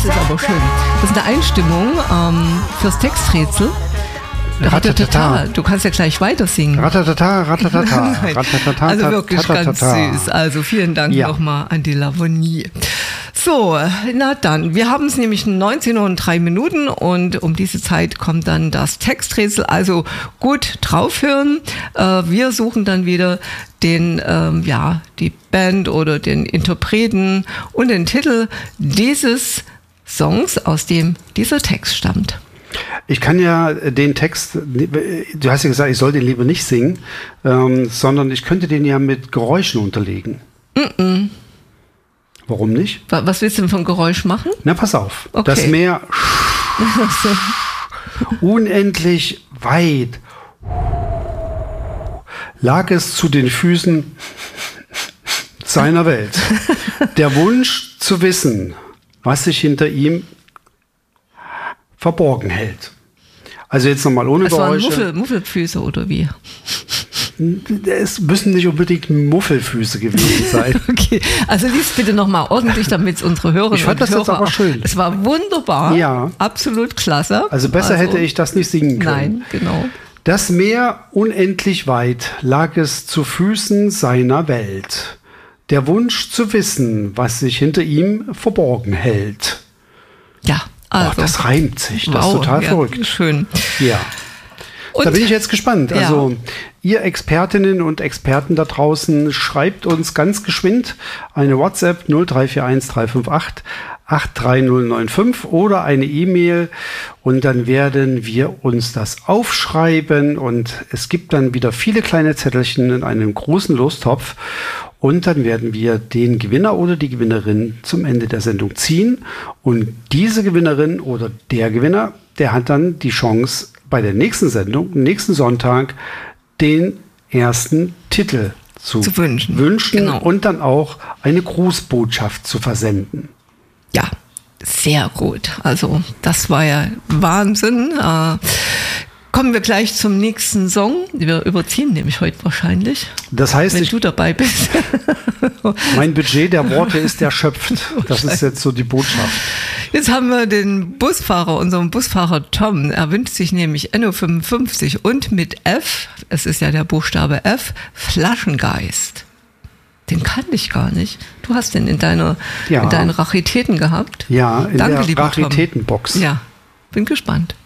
Das ist aber schön. Das ist eine Einstimmung fürs Texträtsel. Ratatata. Du kannst ja gleich weiter singen. Ratatata, ratatata. Ratatata, also wirklich ganz süß. Also vielen Dank nochmal an die Lavonie. So, na dann. Wir haben es nämlich 19:03 und um diese Zeit kommt dann das Texträtsel. Also gut draufhören. Wir suchen dann wieder die Band oder den Interpreten und den Titel dieses Songs, aus dem dieser Text stammt. Ich kann ja den Text, du hast ja gesagt, ich soll den lieber nicht singen, sondern ich könnte den ja mit Geräuschen unterlegen. Warum nicht? Was willst du denn von Geräusch machen? Na, pass auf. Okay. Das Meer unendlich weit lag es zu den Füßen seiner Welt. Der Wunsch zu wissen, was sich hinter ihm verborgen hält. Also jetzt nochmal ohne Geräusche. Das waren Muffelfüße oder wie? Es müssen nicht unbedingt Muffelfüße gewesen sein. Okay, also lies bitte nochmal ordentlich, damit unsere Hörerinnen ich fand das jetzt aber schön. Es war wunderbar, ja. Absolut klasse. Also besser hätte ich das nicht singen können. Nein, genau. Das Meer unendlich weit lag es zu Füßen seiner Welt. Der Wunsch zu wissen, was sich hinter ihm verborgen hält. Ja. Also, das reimt sich, das ist total verrückt. Schön. Ja. Und, da bin ich jetzt gespannt. Also ihr Expertinnen und Experten da draußen, schreibt uns ganz geschwind eine WhatsApp 0341 358 83095 oder eine E-Mail und dann werden wir uns das aufschreiben und es gibt dann wieder viele kleine Zettelchen in einem großen Lostopf und dann werden wir den Gewinner oder die Gewinnerin zum Ende der Sendung ziehen und diese Gewinnerin oder der Gewinner, der hat dann die Chance bei der nächsten Sendung, nächsten Sonntag, den ersten Titel zu wünschen genau. Und dann auch eine Grußbotschaft zu versenden. Ja, sehr gut. Also das war ja Wahnsinn. Kommen wir gleich zum nächsten Song. Wir überziehen nämlich heute wahrscheinlich. Das heißt, wenn du dabei bist. Mein Budget der Worte ist erschöpft. Das ist jetzt so die Botschaft. Jetzt haben wir den Busfahrer, unseren Busfahrer Tom. Er wünscht sich nämlich NO55 und mit F, es ist ja der Buchstabe F, Flaschengeist. Den kannte ich gar nicht. Du hast den in deinen Raritäten gehabt. Ja, in Danke, der Raritätenbox. Ja, bin gespannt.